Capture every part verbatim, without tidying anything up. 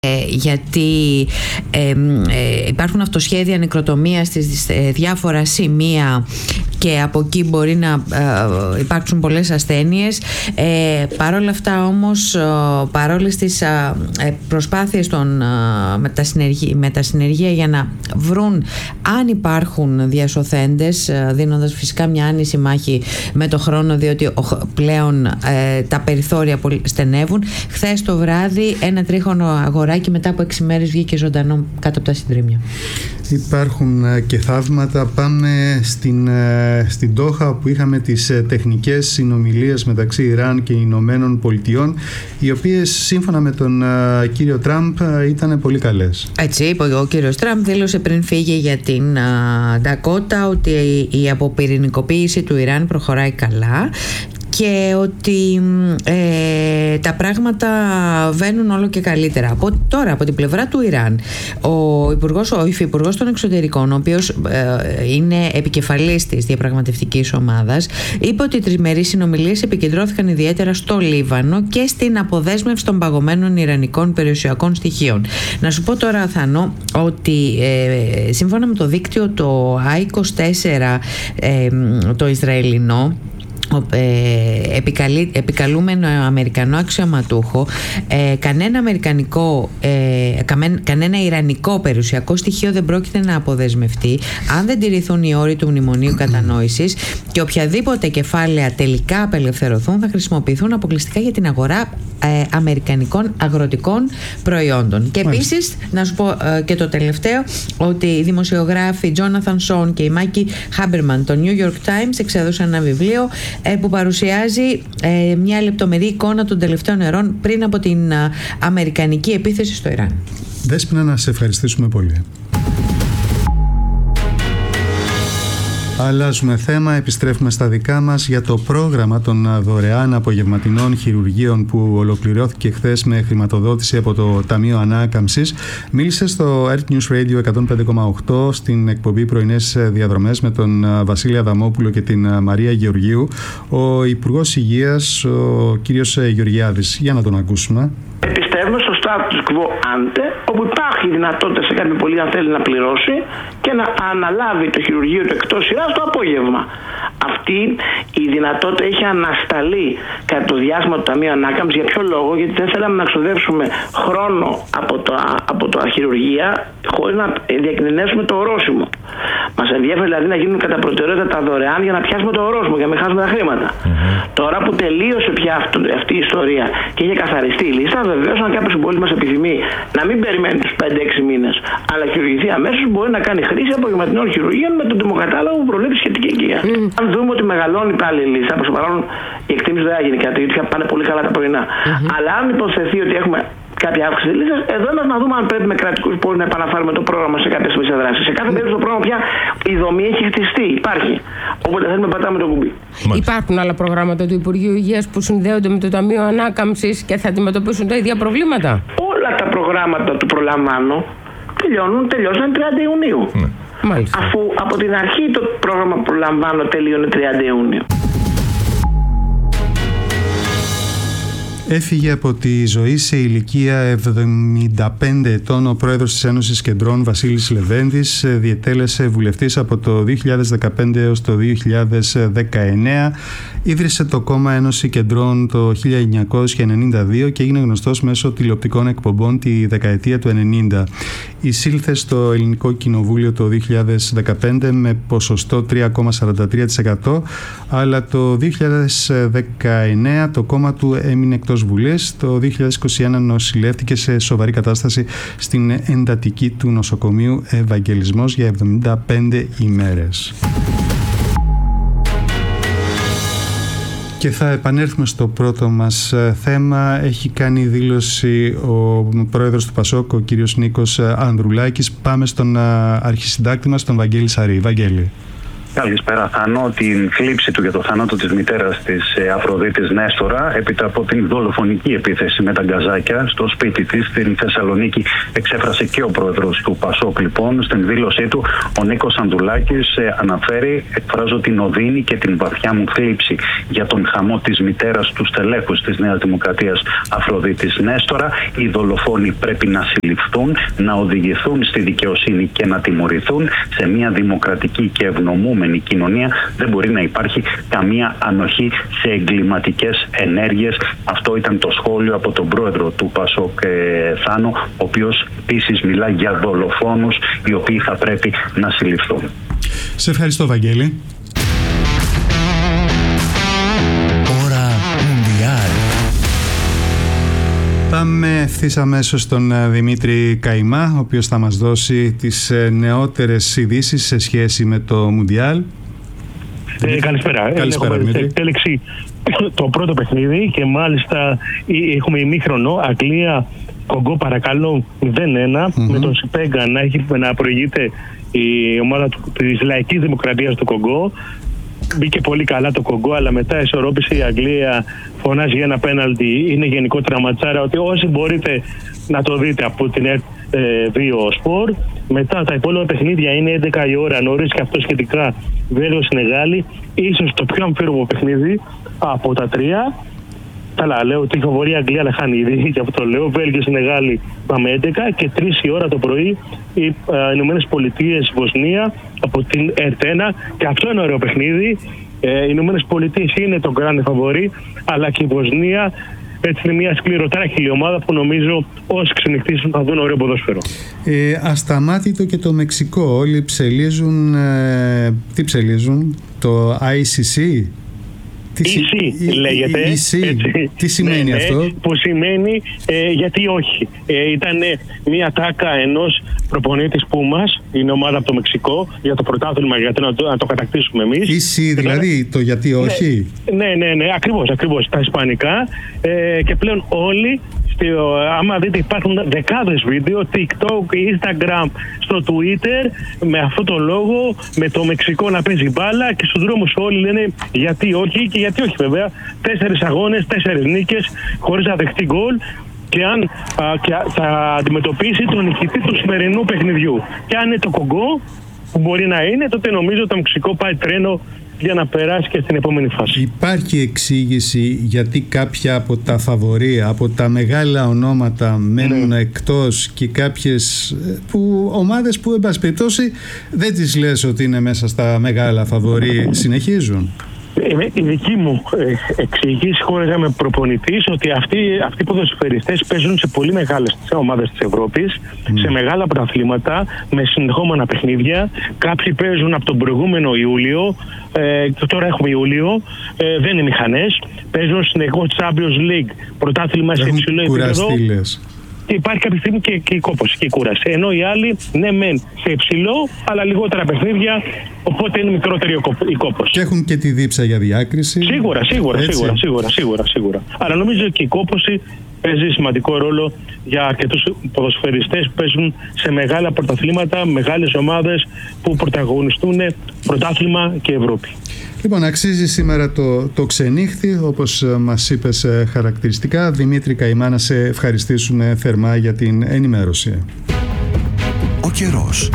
γιατί ε, ε, υπάρχουν αυτοσχέδια νεκροτομίας στις ε, διάφορα σημεία και από εκεί μπορεί να ε, υπάρξουν πολλές ασθένειες. Ε, παρόλα αυτά όμως, ε, παρόλες τις ε, προσπάθειες των, ε, με, τα συνεργεία, με τα συνεργεία για να βρουν αν υπάρχουν διασωθέντες, ε, δίνοντας φυσικά μια άνηση μάχη με το χρόνο, διότι πλέον ε, τα περιθώρια στενεύουν. Χθες το βράδυ ένα τρίχωνο αγοράκι μετά από έξι μέρες βγήκε ζωντανό κάτω από τα συντρίμμια. Υπάρχουν και θαύματα. Πάμε στην, στην Ντόχα, που είχαμε τις τεχνικές συνομιλίες μεταξύ Ιράν και Ηνωμένων Πολιτειών, οι οποίες σύμφωνα με τον κύριο Τραμπ ήταν πολύ καλές. Έτσι, ο κύριος Τραμπ δήλωσε πριν φύγει για την Ντακότα ότι η αποπυρηνικοποίηση του Ιράν προχωράει καλά και ότι ε, τα πράγματα βαίνουν όλο και καλύτερα. Από, τώρα, από την πλευρά του Ιράν, ο, υπουργός, ο υφυπουργός των εξωτερικών, ο οποίος ε, είναι επικεφαλής της διαπραγματευτικής ομάδας, είπε ότι οι τριμερείς συνομιλίες επικεντρώθηκαν ιδιαίτερα στο Λίβανο και στην αποδέσμευση των παγωμένων ιρανικών περιουσιακών στοιχείων. Να σου πω τώρα, Θανό, ότι ε, σύμφωνα με το δίκτυο το άι είκοσι τέσσερα, ε, το Ισραηλινό, Ε, επικαλεί, επικαλούμενο αμερικανό αξιωματούχο, ε, κανένα αμερικανικό ε, καμέ, κανένα ιρανικό περιουσιακό στοιχείο δεν πρόκειται να αποδεσμευτεί αν δεν τηρηθούν οι όροι του μνημονίου κατανόησης, και οποιαδήποτε κεφάλαια τελικά απελευθερωθούν θα χρησιμοποιηθούν αποκλειστικά για την αγορά ε, αμερικανικών αγροτικών προϊόντων. Και επίσης να σου πω ε, και το τελευταίο, ότι οι δημοσιογράφοι Τζόναθαν Σον και η Μάκη Χάμπερμαν το New York Times εξέδωσαν ένα βιβλίο που παρουσιάζει ε, μια λεπτομερή εικόνα των τελευταίων ερών πριν από την α, αμερικανική επίθεση στο Ιράν. Δέσποινα, να σε ευχαριστήσουμε πολύ. Αλλάζουμε θέμα, επιστρέφουμε στα δικά μας για το πρόγραμμα των δωρεάν απογευματινών χειρουργείων που ολοκληρώθηκε χθες με χρηματοδότηση από το Ταμείο Ανάκαμψης. Μίλησε στο Earth News Radio εκατόν πέντε κόμμα οκτώ στην εκπομπή Πρωινές Διαδρομές με τον Βασίλη Αδαμόπουλο και την Μαρία Γεωργίου ο Υπουργός Υγείας, ο κύριος Γεωργιάδης. Για να τον ακούσουμε. Πιστεύουμε στο status quo ante, όπου υπάρχει δυνατότητα σε κάποιον πολίτη, αν θέλει, να πληρώσει και να αναλάβει το χειρουργείο του εκτός σειράς το απόγευμα. Αυτή η δυνατότητα είχε ανασταλεί κατά το διάστημα του Ταμείου Ανάκαμψης. Για ποιο λόγο? Γιατί δεν θέλαμε να ξοδέψουμε χρόνο από, το, από τα χειρουργεία χωρίς να διακινδυνεύσουμε το ορόσημο. Μας ενδιαφέρει δηλαδή να γίνουν κατά προτεραιότητα τα δωρεάν για να πιάσουμε το ορόσημο, για να μην χάσουμε τα χρήματα. Mm-hmm. Τώρα που τελείωσε πια αυτό, αυτή η ιστορία και είχε καθαριστεί η λίστα, βεβαίως αν κάποιος συμπολίτης μας επιθυμεί να μην περιμένει τους πέντε έξι μήνες, αλλά χειρουργηθεί αμέσως, μπορεί να κάνει χρήση απογευματινών χειρουργείων με τον τιμοκατάλογο που προβλέπει σχετική υγεία. Mm. Αν δούμε ότι μεγαλώνει πάλι η λίστα, προς το παρόν η εκτίμηση δεν θα γίνει κάτι, γιατί πάνε πολύ καλά τα πρωινά. Mm-hmm. Αλλά αν υποθεθεί ότι έχουμε κάποια αύξηση της λίστας, εδώ είμαστε να δούμε αν πρέπει με κρατικούς πόρους να επαναφέρουμε το πρόγραμμα σε κάποιες μισές δράσεις. Σε κάθε περίπτωση το πρόγραμμα πια η δομή έχει χτιστεί, υπάρχει. Όποτε θέλουμε πατάμε το κουμπί. Μάλιστα. Υπάρχουν άλλα προγράμματα του Υπουργείου Υγείας που συνδέονται με το Ταμείο Ανάκαμψης και θα αντιμετωπίσουν τα ίδια προβλήματα? Όλα τα προγράμματα του προλαμβάνω τελειώνουν, τελειώσαν τριάντα Ιουνίου. Ναι. Μάλιστα. Αφού από την αρχή το πρόγραμμα προλαμβάνω τελείωνε τριάντα Ιουνίου. Έφυγε από τη ζωή σε ηλικία εβδομήντα πέντε ετών ο πρόεδρος της Ένωσης Κεντρών Βασίλης Λεβέντης. Διετέλεσε βουλευτής από το δύο χιλιάδες δεκαπέντε έως το δύο χιλιάδες δεκαεννέα. Ίδρυσε το κόμμα Ένωση Κεντρών το χίλια εννιακόσια ενενήντα δύο και έγινε γνωστός μέσω τηλεοπτικών εκπομπών τη δεκαετία του ενενήντα. Εισήλθε στο Ελληνικό Κοινοβούλιο το δύο χιλιάδες δεκαπέντε με ποσοστό τρία κόμμα σαράντα τρία τοις εκατό, αλλά το δύο χιλιάδες δεκαεννέα το κόμμα του έμεινε εκτός Βουλής. Το δύο χιλιάδες είκοσι ένα νοσηλεύτηκε σε σοβαρή κατάσταση στην εντατική του νοσοκομείου Ευαγγελισμός για εβδομήντα πέντε ημέρες. Και θα επανέλθουμε στο πρώτο μας θέμα. Έχει κάνει δήλωση ο πρόεδρος του Πασόκ, ο κύριος Νίκος Ανδρουλάκης. Πάμε στον αρχισυντάκτη μας, τον Βαγγέλη Σαρή. Βαγγέλη. Καλησπέρα, Θάνο. Την θλίψη του για το θάνατο της μητέρας της Αφροδίτης Νέστορα έπειτα από την δολοφονική επίθεση με τα γκαζάκια στο σπίτι της στην Θεσσαλονίκη εξέφρασε και ο πρόεδρος του Πασόκ. Λοιπόν, στην δήλωσή του ο Νίκος Ανδουλάκης αναφέρει: εκφράζω την οδύνη και την βαθιά μου θλίψη για τον χαμό της μητέρας του στελέχους της Νέας Δημοκρατίας Αφροδίτης Νέστορα. Οι δολοφόνοι πρέπει να συλληφθούν, να οδηγηθούν στη δικαιοσύνη και να τιμωρηθούν. Σε μια δημοκρατική και ευνομούμενη κοινωνία δεν μπορεί να υπάρχει καμία ανοχή σε εγκληματικές ενέργειες. Αυτό ήταν το σχόλιο από τον πρόεδρο του Πασόκ, Θάνο, ο οποίος επίσης μιλά για δολοφόνους οι οποίοι θα πρέπει να συλληφθούν. Σε ευχαριστώ, Βαγγέλη. Ώρα Μουντιάλ. Πάμε ευθύς αμέσως στον Δημήτρη Καϊμά, ο οποίος θα μας δώσει τις νεότερες ειδήσεις σε σχέση με το Μουντιάλ. Ε, καλησπέρα. Καλησπέρα, Έχουμε Δημήτρη. εξέλιξη το πρώτο παιχνίδι και μάλιστα έχουμε ημίχρονο. Αγγλία, Κογκό, παρακαλώ, μηδέν ένα, mm-hmm. με τον Σιπέγκα να, έχει, να προηγείται η ομάδα του, της Λαϊκής Δημοκρατίας του Κογκό. Μπήκε πολύ καλά το Κογκό, αλλά μετά ισορρόπησε η Αγγλία, φωνάζει για ένα πέναλτι. Είναι γενικότερα ματσάρα, ότι όσοι μπορείτε να το δείτε από την δύο Σπορ. Μετά τα υπόλοιπα παιχνίδια είναι έντεκα η ώρα νωρίς και αυτό σχετικά Βέλγιο-Σενεγάλη. Ίσως το πιο αμφίρομο παιχνίδι από τα τρία. Καλά, λέω ότι η φαβορία Αγγλία, αλλά χάνει ήδη, γι' αυτό το λέω. Βέλγιο-Σενεγάλη πάμε έντεκα και τρεις η ώρα το πρωί οι Ηνωμένες Πολιτείες Βοσνία από την ΕΡΤ ένα. Και αυτό είναι ωραίο παιχνίδι. Ε, οι Ηνωμένες Πολιτείες είναι το grand φαβορί, αλλά και η Βοσνία. Έτσι είναι μια σκληροτράχηλη ομάδα που νομίζω όσοι ξενυχτήσουν θα δουν ωραίο ποδόσφαιρο. Ε, ασταμάτητο και το Μεξικό. Όλοι ψελίζουν. Ε, τι ψελίζουν, το άι σι σι. Τι σι λέγεται. Η, η, η, τι σημαίνει ναι, αυτό? Που σημαίνει ε, γιατί όχι. Ε, ήταν μια τάκα ενός προπονήτη της Πούμας, είναι ομάδα από το Μεξικό, για το πρωτάθλημα, γιατί να το, να το κατακτήσουμε εμείς. Η σι δηλαδή, το γιατί όχι. Ναι, ναι, ναι, ναι, ακριβώς, ακριβώς, τα ισπανικά. Ε, και πλέον όλοι, στο, άμα δείτε, υπάρχουν δεκάδες βίντεο, TikTok, Instagram, στο Twitter, με αυτό το λόγο, με το Μεξικό να παίζει μπάλα και στους δρόμους όλοι λένε γιατί όχι και γιατί όχι βέβαια. Τέσσερις αγώνες, τέσσερις νίκες, χωρίς να δεχτεί γκολ. Και αν α, και θα αντιμετωπίσει τον νικητή του σημερινού παιχνιδιού. Και αν είναι το Κογκό, που μπορεί να είναι, τότε νομίζω το Μεξικό πάει τρένο για να περάσει και στην επόμενη φάση. Υπάρχει εξήγηση γιατί κάποια από τα φαβορί, από τα μεγάλα ονόματα μένουν ναι. εκτός και κάποιες που, ομάδες που εν πάση περιπτώσει δεν τις λες ότι είναι μέσα στα μεγάλα φαβορί συνεχίζουν? Η δική μου εξήγηση, χώρια με προπονητής, ότι αυτοί, αυτοί οι ποδοσφαιριστές παίζουν σε πολύ μεγάλες ομάδες της Ευρώπης, mm. σε μεγάλα πρωταθλήματα, με συνεχόμενα παιχνίδια. Κάποιοι παίζουν από τον προηγούμενο Ιούλιο, ε, τώρα έχουμε Ιούλιο, ε, δεν είναι μηχανές. Παίζουν συνεχώς Champions League, πρωτάθλημα σε υψηλό επίπεδο. Και υπάρχει κάποια στιγμή και, και η κόπωση και η κούραση. Ενώ οι άλλοι, ναι, μεν σε υψηλό, αλλά λιγότερα παιχνίδια, οπότε είναι μικρότερη η κόπωση. Και έχουν και τη δίψα για διάκριση. Σίγουρα, σίγουρα, σίγουρα, σίγουρα, σίγουρα, σίγουρα. Αλλά νομίζω και η κόπωση παίζει σημαντικό ρόλο για αρκετούς ποδοσφαιριστές που παίζουν σε μεγάλα πρωταθλήματα, μεγάλες ομάδες που πρωταγωνιστούν πρωτάθλημα και Ευρώπη. Λοιπόν, αξίζει σήμερα το, το ξενύχτη, όπως μας είπες χαρακτηριστικά. Δημήτρη Καϊμά, να σε ευχαριστήσουμε θερμά για την ενημέρωση. Ο καιρός.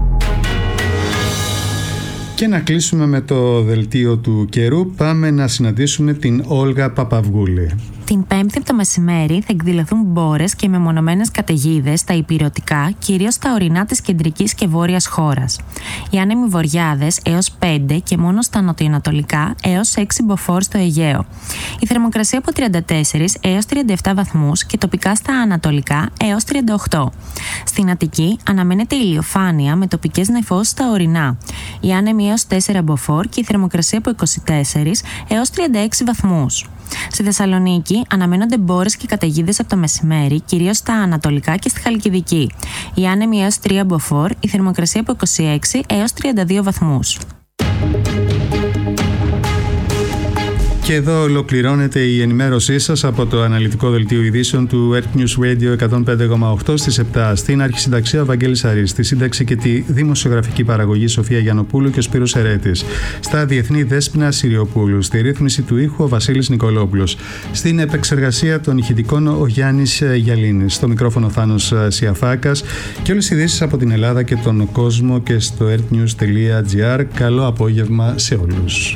Και να κλείσουμε με το δελτίο του καιρού. Πάμε να συναντήσουμε την Όλγα Παπαυγούλη. Την Πέμπτη το μεσημέρι θα εκδηλωθούν μπόρες και μεμονωμένες καταιγίδες στα ηπειρωτικά, κυρίως στα ορεινά της κεντρικής και βόρειας χώρας. Οι άνεμοι βορειάδες έως πέντε και μόνο στα νοτιοανατολικά έως έξι μποφόρ στο Αιγαίο. Η θερμοκρασία από τριάντα τέσσερα έως τριάντα επτά βαθμούς και τοπικά στα ανατολικά έως τριάντα οκτώ. Στην Αττική αναμένεται ηλιοφάνεια με τοπικές νεφώσεις στα ορεινά. Οι άνεμοι έως τέσσερα μποφόρ και η θερμοκρασία από είκοσι τέσσερα έως τριάντα έξι βαθμούς. Στη Θεσσαλονίκη αναμένονται μπόρες και καταιγίδες από το μεσημέρι, κυρίως στα ανατολικά και στη Χαλκιδική. Οι άνεμοι έως τρία μποφόρ, η θερμοκρασία από είκοσι έξι έως τριάντα δύο βαθμούς. Και εδώ ολοκληρώνεται η ενημέρωσή σας από το αναλυτικό δελτίο ειδήσεων του Earth News Radio εκατόν πέντε κόμμα οκτώ στις επτά. Στην αρχισυνταξία Βαγγέλης Αρής, στη σύνταξη και τη δημοσιογραφική παραγωγή Σοφία Γιαννοπούλου και ο Σπύρος Ερέτης. Στα διεθνή Δέσποινα Συριοπούλου, στη ρύθμιση του ήχου ο Βασίλης Νικολόπουλος. Στην επεξεργασία των ηχητικών ο Γιάννης Γιαλίνης. Στο μικρόφωνο Θάνος Σιαφάκας και όλες οι ειδήσεις από την Ελλάδα και τον κόσμο και στο earthnews τελεία gr. Καλό απόγευμα σε όλους.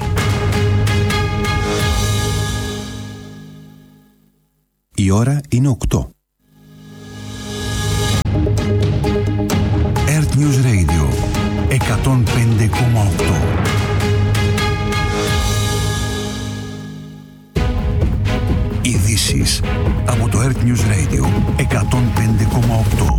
Η ώρα είναι οκτώ. Earth News Radio εκατόν πέντε κόμμα οκτώ. Ειδήσεις από το Earth News Radio εκατόν πέντε κόμμα οκτώ.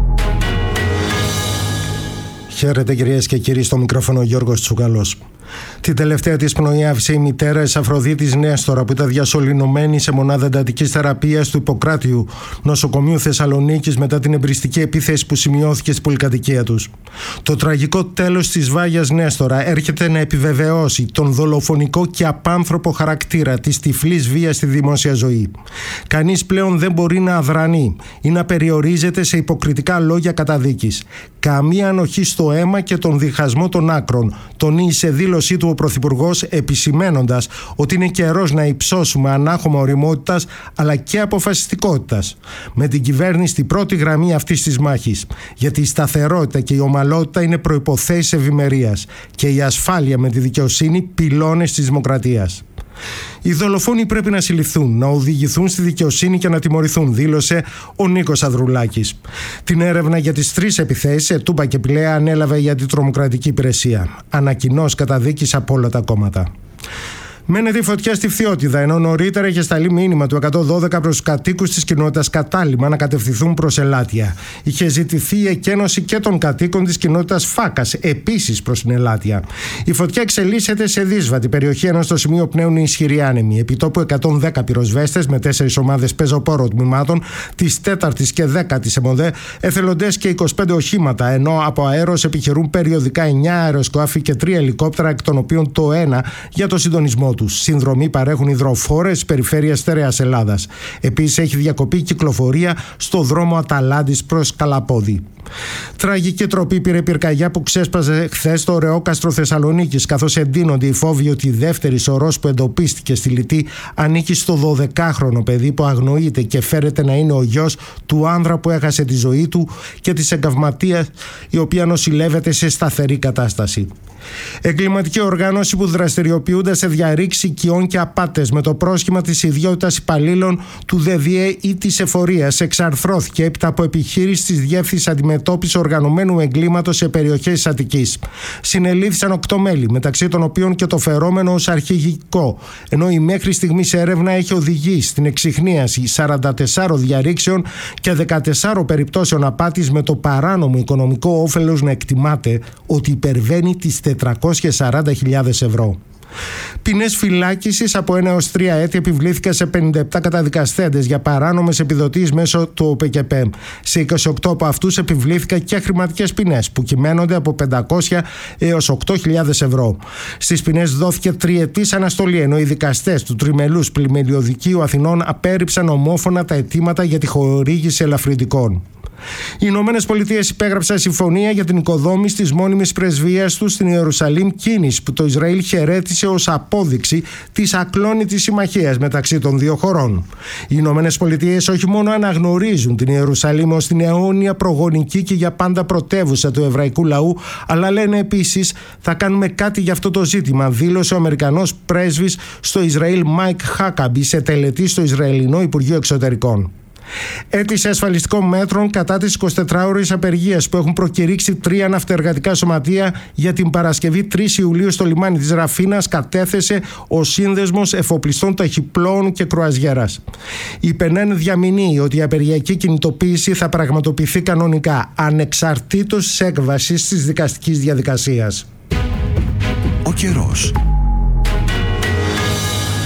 Χαίρετε κυρίες και κύριοι, στο μικρόφωνο ο Γιώργος Τσουκαλός. Την τελευταία της πνοή άφησε η μητέρα της Αφροδίτης Νέστορα, που ήταν διασωληνωμένη σε μονάδα εντατικής θεραπείας του Ιπποκράτιου νοσοκομείου Θεσσαλονίκης μετά την εμπριστική επίθεση που σημειώθηκε στην πολυκατοικία τους. Το τραγικό τέλος της Βάγιας Νέστορα έρχεται να επιβεβαιώσει τον δολοφονικό και απάνθρωπο χαρακτήρα της τυφλής βίας στη δημόσια ζωή. Κανείς πλέον δεν μπορεί να αδρανεί ή να περιορίζεται σε υποκριτικά λόγια καταδίκης. Καμία ανοχή στο αίμα και τον διχασμό των άκρων, τονίζει σε δήλωσή του ο Πρωθυπουργός, επισημένοντας ότι είναι καιρός να υψώσουμε ανάχωμα ωριμότητας αλλά και αποφασιστικότητας, με την κυβέρνηση στην πρώτη γραμμή αυτής της μάχης. Γιατί η σταθερότητα και η ομαλότητα είναι προϋποθέσεις ευημερίας και η ασφάλεια με τη δικαιοσύνη πυλώνες της δημοκρατίας. Οι δολοφόνοι πρέπει να συλληφθούν, να οδηγηθούν στη δικαιοσύνη και να τιμωρηθούν, δήλωσε ο Νίκος Ανδρουλάκης. Την έρευνα για τις τρεις επιθέσεις σε Τούμπα και Πηλαία ανέλαβε η Αντιτρομοκρατική Υπηρεσία. Ανακοινώσει καταδίκης από όλα τα κόμματα. Μένεται η φωτιά στη Φθιώτιδα, ενώ νωρίτερα είχε σταλεί μήνυμα του εκατόν δώδεκα προς τους κατοίκους της κοινότητας Κατάλημα να κατευθυνθούν προς Ελάτια. Είχε ζητηθεί η εκένωση και των κατοίκων της κοινότητας Φάκας, επίσης προς την Ελάτια. Η φωτιά εξελίσσεται σε δύσβατη περιοχή, ενώ στο σημείο πνέουν ισχυροί άνεμοι. Επιτόπου εκατόν δέκα πυροσβέστες με τέσσερις ομάδες πεζοπόρων τμήματων της τέταρτης και δέκατης ΕΜΟΔΕ, εθελοντές και είκοσι πέντε οχήματα, ενώ από αέρος επιχειρούν περιοδικά εννιά αεροσκάφη και τρία ελικόπτερα, εκ των οποίων το ένα για το συντονισμό τους. Συνδρομή παρέχουν υδροφόρες περιφέρειας Στέρεας Ελλάδας. Επίσης έχει διακοπεί κυκλοφορία στο δρόμο Αταλάντης προς Καλαπόδη. Τραγική τροπή πήρε πυρκαγιά που ξέσπασε χθες στο Ρεόκαστρο Θεσσαλονίκης, καθώς εντείνονται οι φόβοι ότι η δεύτερη σωρός που εντοπίστηκε στη Λυτή ανήκει στο δωδεκάχρονο παιδί που αγνοείται και φέρεται να είναι ο γιος του άνδρα που έχασε τη ζωή του και της εγκαυματίας, η οποία νοσηλεύεται σε σταθερή κατάσταση. Εγκληματική οργάνωση που δραστηριοποιούνται σε διαρρήξη οικειών και απάτες με το πρόσχημα της ιδιότητας υπαλλήλων του ΔΕΔΙΕ ή της εφορίας εξαρθρώθηκε έπειτα από επιχείρηση της Διεύθυνσης Αντιμετώπισης Οργανωμένου Εγκλήματος σε περιοχές της Αττικής. Συνελήφθησαν οκτώ μέλη, μεταξύ των οποίων και το φερόμενο ως αρχηγικό, ενώ η μέχρι στιγμής έρευνα έχει οδηγήσει στην εξιχνίαση σαράντα τεσσάρων διαρρήξεων και δεκατεσσάρων περιπτώσεων απάτης, με το παράνομο οικονομικό όφελος να εκτιμάται ότι υπερβαίνει τις τετρακόσιες σαράντα χιλιάδες ευρώ. Ποινές φυλάκισης από ένα έως τρία έτη επιβλήθηκαν σε πενήντα επτά καταδικαστέντες για παράνομες επιδοτήσεις μέσω του ΟΠΕΚΕΠΕ. Σε είκοσι οκτώ από αυτούς επιβλήθηκαν και χρηματικές ποινές που κυμαίνονται από πεντακόσια έως οκτώ χιλιάδες ευρώ. Στις ποινές δόθηκε τριετής αναστολή, ενώ οι δικαστές του Τριμελούς Πλημελιωδικείου Αθηνών απέρριψαν ομόφωνα τα αιτήματα για τη χορήγηση ελαφρυντικών. Οι Ηνωμένες Πολιτείες υπέγραψαν συμφωνία για την οικοδόμηση της μόνιμης πρεσβείας του στην Ιερουσαλήμ, κίνηση που το Ισραήλ χαιρέτησε ως απόδειξη της ακλόνητης συμμαχίας μεταξύ των δύο χωρών. Οι Ηνωμένες Πολιτείες όχι μόνο αναγνωρίζουν την Ιερουσαλήμ ως την αιώνια προγονική και για πάντα πρωτεύουσα του εβραϊκού λαού, αλλά λένε επίσης θα κάνουμε κάτι για αυτό το ζήτημα, δήλωσε ο Αμερικανός πρέσβης στο Ισραήλ Μάικ Χάκαμπι σε τελετή στο Ισραηλινό Υπουργείο Εξωτερικών. Αίτηση ασφαλιστικών μέτρων κατά της εικοσιτετράωρης απεργίας που έχουν προκηρύξει τρία ναυτεργατικά σωματεία για την Παρασκευή τρεις Ιουλίου στο λιμάνι της Ραφίνας κατέθεσε ο Σύνδεσμος Εφοπλιστών Ταχυπλώων και Κρουαζιέρας. Η Πενέν διαμηνύει ότι η απεργιακή κινητοποίηση θα πραγματοποιηθεί κανονικά, ανεξαρτήτως της έκβασης της δικαστικής διαδικασίας. Ο καιρός.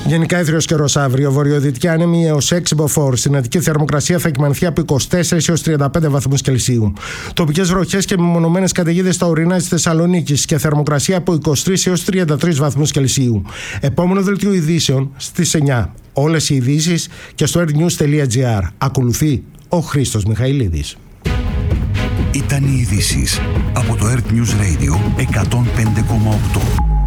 Γενικά έθριος καιρός αύριο. Βορειοδυτική άνεμη έως έξι μποφόρ. Στην Αττική θερμοκρασία θα κυμανθεί από είκοσι τέσσερις έως τριάντα πέντε βαθμούς Κελσίου. Τοπικές βροχές και μεμονωμένες καταιγίδες στα ορεινά της Θεσσαλονίκης και θερμοκρασία από είκοσι τρεις έως τριάντα τρεις βαθμούς Κελσίου. Επόμενο δελτίο ειδήσεων στις εννιά. Όλες οι ειδήσεις και στο airnews τελεία gr. Ακολουθεί ο Χρήστος Μιχαηλίδης. Ήταν οι ειδήσεις από το Earth News Radio εκατόν πέντε κόμμα οκτώ.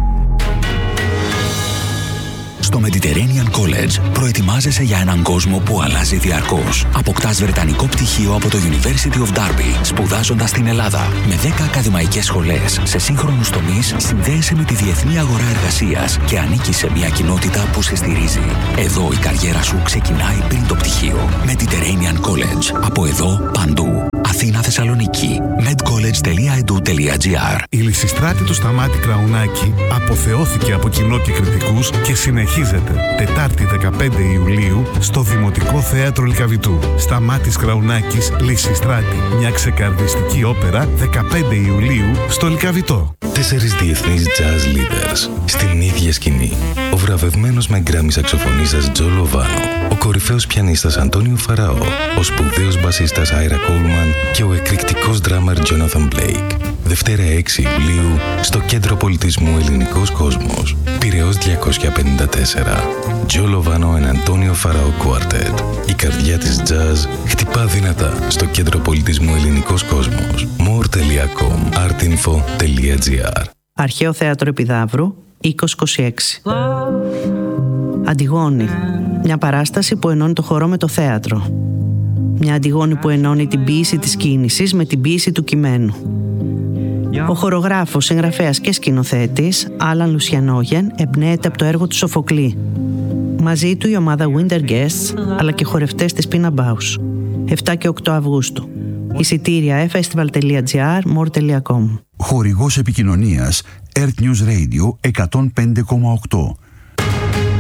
Στο Mediterranean College προετοιμάζεσαι για έναν κόσμο που αλλάζει διαρκώς. Αποκτάς βρετανικό πτυχίο από το University of Derby, σπουδάζοντας στην Ελλάδα. Με δέκα ακαδημαϊκές σχολές σε σύγχρονους τομείς, συνδέεσαι με τη διεθνή αγορά εργασίας και ανήκεις σε μια κοινότητα που σε στηρίζει. Εδώ η καριέρα σου ξεκινάει πριν το πτυχίο. Mediterranean College. Από εδώ, παντού. Αθήνα, Θεσσαλονίκη. medcollege τελεία e d u τελεία g r. Η Λυσιστράτη του Σταμάτη Κραουνάκη αποθεώθηκε από κοινό και κριτικούς και συνεχίζεται Τετάρτη δεκαπέντε Ιουλίου στο Δημοτικό Θέατρο Λυκαβητού. Σταμάτης Κραουνάκης, Λυσιστράτη. Μια ξεκαρδιστική όπερα δεκαπέντε Ιουλίου στο Λυκαβητό. Τέσσερις διεθνείς jazz leaders στην ίδια σκηνή. Ο βραβευμένος με γκράμι σαξοφωνίστας Τζο Λοβάνο, ο κορυφαίος πιανίστας Αντώνιο Φαραώ, ο σπουδαίος μπασίστας Άιρα Κόλμαν και ο εκρηκτικός ντράμερ Τζόναθαν Μπλέικ. Δευτέρα έξι Ιουλίου στο Κέντρο Πολιτισμού Ελληνικός Κόσμος. Πειραιώς διακόσια πενήντα τέσσερα. Τζο Λοβάνο and Αντώνιο Φαραώ Quartet. Η καρδιά της jazz χτυπά δυνατά στο Κέντρο Πολιτισμού Ελληνικός Κόσμος. more τελεία com artinfo τελεία gr. Αρχαίο Θέατρο Επιδαύρου, είκοσι είκοσι έξι. Αντιγόνη. Μια παράσταση που ενώνει το χορό με το θέατρο. Μια Αντιγόνη που ενώνει την ποίηση της κίνησης με την ποίηση του κειμένου. Ο χορογράφος, συγγραφέας και σκηνοθέτης Άλαν Λουσιανόγεν εμπνέεται από το έργο του Σοφοκλή. Μαζί του η ομάδα Winter Guests αλλά και χορευτές της Πίνα Μπάους. επτά και οκτώ Αυγούστου. Εισιτήρια festival τελεία gr, more τελεία com. Χορηγός επικοινωνίας Earth News Radio εκατόν πέντε κόμμα οκτώ.